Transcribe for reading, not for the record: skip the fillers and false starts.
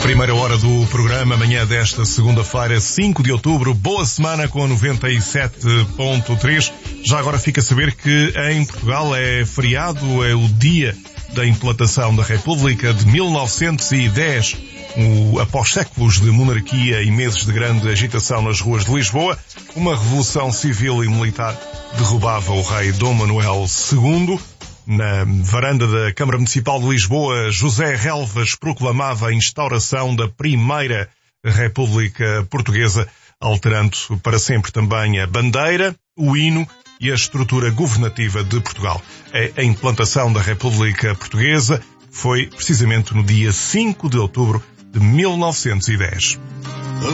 Primeira hora do programa, amanhã desta segunda-feira, 5 de outubro. Boa semana com a 97.3. Já agora fica a saber que em Portugal é feriado, é o dia da implantação da República de 1910. Após séculos de monarquia e meses de grande agitação nas ruas de Lisboa, uma revolução civil e militar derrubava o rei Dom Manuel II. Na varanda da Câmara Municipal de Lisboa, José Relvas proclamava a instauração da Primeira República Portuguesa, alterando para sempre também a bandeira, o hino e a estrutura governativa de Portugal. A implantação da República Portuguesa foi precisamente no dia 5 de outubro de 1910.